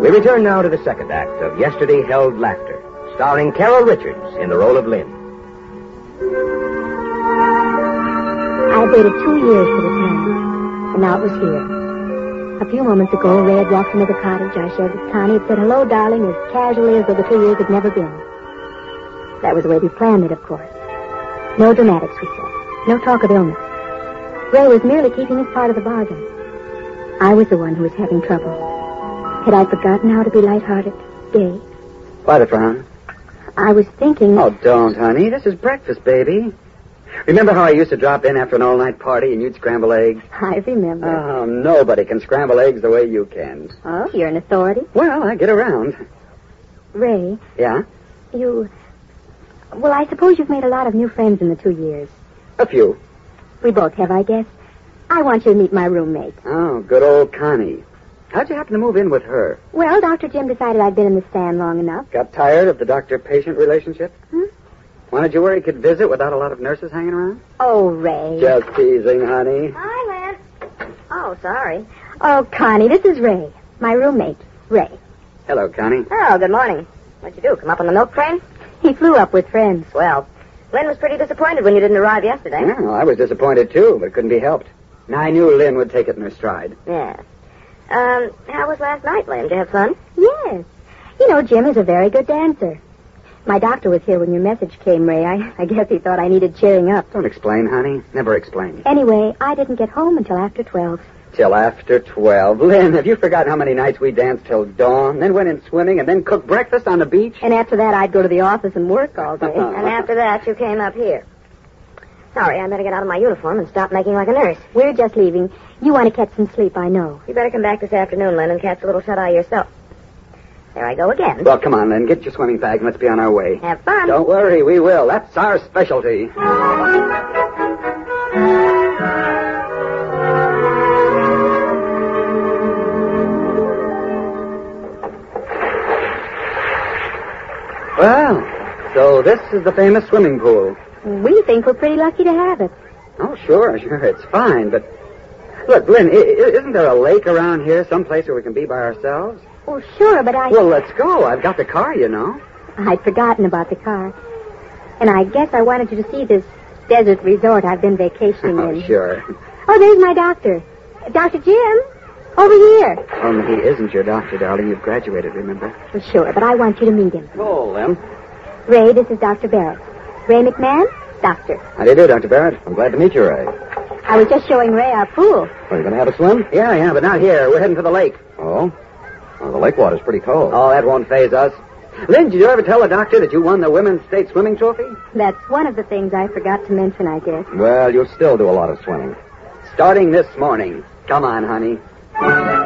We return now to the second act of Yesterday Held Laughter, starring Carol Richards in the role of Lynn. I waited 2 years for this moment, and now it was here. A few moments ago, Ray had walked into the cottage I shared with Connie and said, "Hello, darling," as casually as though the 2 years had never been. That was the way we planned it, of course. No dramatics, we said. No talk of illness. Ray was merely keeping his part of the bargain. I was the one who was having trouble. Had I forgotten how to be lighthearted, gay? What a frown. I was thinking... Oh, don't, honey. This is breakfast, baby. Remember how I used to drop in after an all-night party and you'd scramble eggs? I remember. Oh, nobody can scramble eggs the way you can. Oh, you're an authority? Well, I get around. Ray, Yeah? Well, I suppose you've made a lot of new friends in the 2 years. A few. We both have, I guess. I want you to meet my roommate. Oh, good old Connie. How'd you happen to move in with her? Well, Dr. Jim decided I'd been in the stand long enough. Got tired of the doctor-patient relationship? Hmm? Wanted you where he could visit without a lot of nurses hanging around? Oh, Ray. Just teasing, honey. Hi, Lynn. Oh, sorry. Oh, Connie, this is Ray. My roommate, Ray. Hello, Connie. Oh, good morning. What'd you do, come up on the milk train? He flew up with friends. Well, Lynn was pretty disappointed when you didn't arrive yesterday. Well, I was disappointed, too, but it couldn't be helped. I knew Lynn would take it in her stride. Yeah. How was last night, Lynn? Did you have fun? Yes. You know, Jim is a very good dancer. My doctor was here when your message came, Ray. I guess he thought I needed cheering up. Don't explain, honey. Never explain. Anyway, I didn't get home until after 12. Till after 12. Lynn, have you forgotten how many nights we danced till dawn, then went in swimming, and then cooked breakfast on the beach? And after that, I'd go to the office and work all day. And after that, you came up here. Sorry, I better get out of my uniform and stop making like a nurse. We're just leaving. You want to catch some sleep, I know. You better come back this afternoon, Lynn, and catch a little shut-eye yourself. There I go again. Well, come on, Lynn. Get your swimming bag and let's be on our way. Have fun. Don't worry, we will. That's our specialty. Well, so this is the famous swimming pool. We think we're pretty lucky to have it. Oh, sure, it's fine, but... Look, Lynn, isn't there a lake around here, someplace where we can be by ourselves? Oh, sure, but Well, let's go. I've got the car, you know. I'd forgotten about the car. And I guess I wanted you to see this desert resort I've been vacationing in. Oh, sure. Oh, there's my doctor. Dr. Jim, over here. He isn't your doctor, darling. You've graduated, remember? Well, sure, but I want you to meet him. Oh, Lynn. Ray, this is Dr. Barrett. Ray McMahon, doctor. How do you do, Dr. Barrett? I'm glad to meet you, Ray. I was just showing Ray our pool. Are you going to have a swim? Yeah, but not here. We're heading for the lake. Oh? Well, the lake water's pretty cold. Oh, that won't faze us. Lynn, did you ever tell the doctor that you won the Women's State Swimming Trophy? That's one of the things I forgot to mention, I guess. Well, you'll still do a lot of swimming. Starting this morning. Come on, honey.